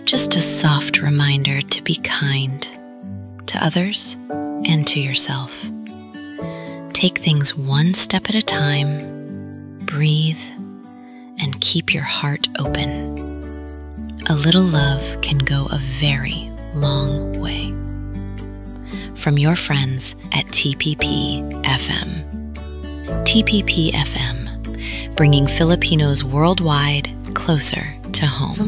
just a soft reminder to be kind to others and to yourself. Take things one step at a time, breathe, and keep your heart open. A little love can go a very long way. From your friends at TPP FM. TPP FM, bringing Filipinos worldwide closer to home.